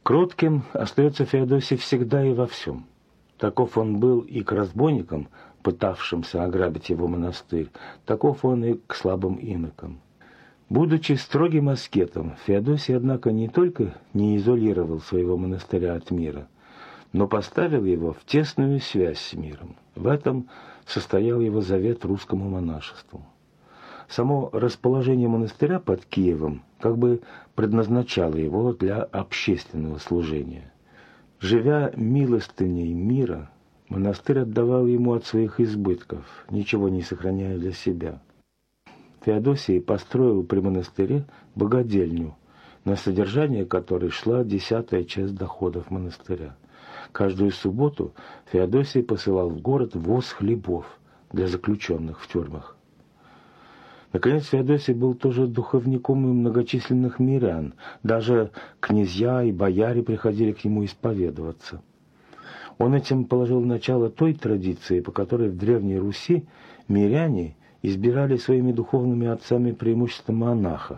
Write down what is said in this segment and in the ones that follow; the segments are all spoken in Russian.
Кротким остается Феодосий всегда и во всем. Таков он был и к разбойникам, пытавшимся ограбить его монастырь, таков он и к слабым инокам. Будучи строгим аскетом, Феодосий, однако, не только не изолировал своего монастыря от мира, но поставил его в тесную связь с миром. В этом состоял его завет русскому монашеству. Само расположение монастыря под Киевом как бы предназначало его для общественного служения. Живя милостыней мира, монастырь отдавал ему от своих избытков, ничего не сохраняя для себя. Феодосий построил при монастыре богадельню, на содержание которой шла 10-я часть доходов монастыря. Каждую субботу Феодосий посылал в город воз хлебов для заключенных в тюрьмах. Наконец, Феодосий был тоже духовником и многочисленных мирян. Даже князья и бояре приходили к нему исповедоваться. Он этим положил начало той традиции, по которой в Древней Руси миряне избирали своими духовными отцами преимущество монахов.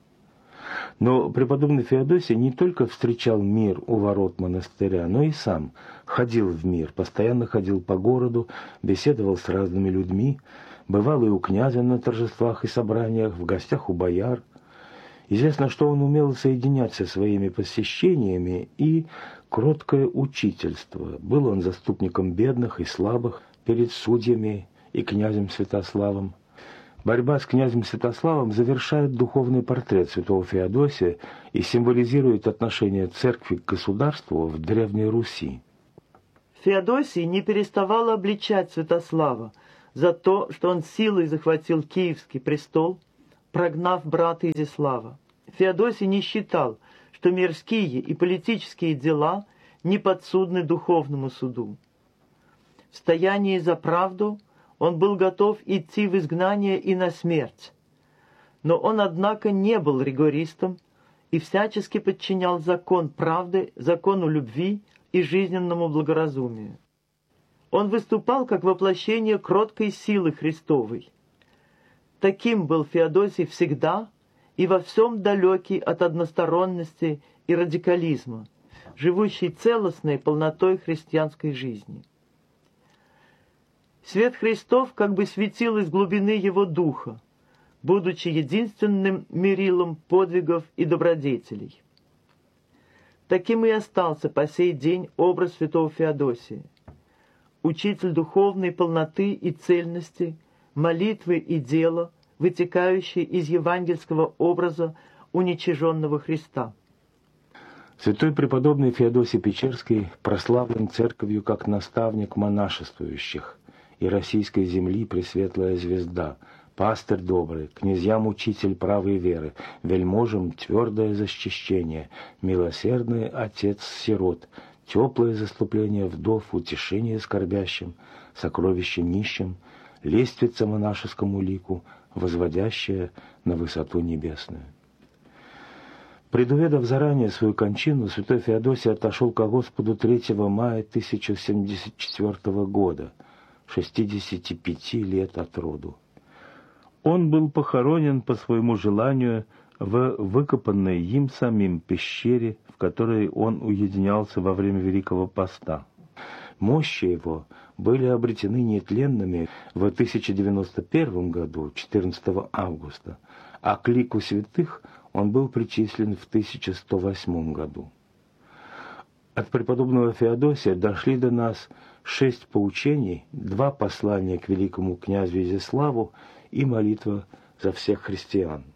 Но преподобный Феодосий не только встречал мир у ворот монастыря, но и сам ходил в мир, постоянно ходил по городу, беседовал с разными людьми, бывал и у князя на торжествах и собраниях, в гостях у бояр. Известно, что он умел соединять со своими посещениями и кроткое учительство. Был он заступником бедных и слабых перед судьями и князем Святославом. Борьба с князем Святославом завершает духовный портрет святого Феодосия и символизирует отношение церкви к государству в Древней Руси. Феодосий не переставал обличать Святослава за то, что он силой захватил Киевский престол, прогнав брата Изяслава. Феодосий не считал, что мирские и политические дела не подсудны духовному суду. В стоянии за правду он был готов идти в изгнание и на смерть. Но он, однако, не был ригористом и всячески подчинял закон правды, закону любви и жизненному благоразумию. Он выступал как воплощение кроткой силы Христовой. Таким был Феодосий всегда и во всем далекий от односторонности и радикализма, живущий целостной полнотой христианской жизни. Свет Христов как бы светил из глубины его духа, будучи единственным мерилом подвигов и добродетелей. Таким и остался по сей день образ святого Феодосия, учитель духовной полноты и цельности, молитвы и дела, вытекающие из евангельского образа уничиженного Христа. Святой преподобный Феодосий Печерский прославлен церковью как наставник монашествующих и российской земли пресветлая звезда, пастырь добрый, князьям учитель правой веры, вельможам твердое защищение, милосердный отец сирот, теплое заступление вдов, утешение скорбящим, сокровище нищим, лествица монашескому лику, возводящая на высоту небесную. Предуведав заранее свою кончину, святой Феодосий отошел ко Господу 3 мая 1074 года, 65 лет от роду. Он был похоронен по своему желанию в выкопанной им самим пещере, в которой он уединялся во время Великого Поста. Мощи его были обретены нетленными в 1091 году, 14 августа, а к лику святых он был причислен в 1108 году. От преподобного Феодосия дошли до нас 6 поучений, 2 послания к великому князю Изяславу и молитва за всех христиан.